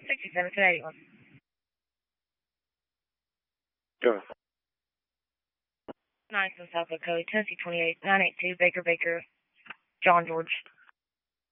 6781. Go. 9 South Dakota, Tennessee 28, 982, Baker, John George.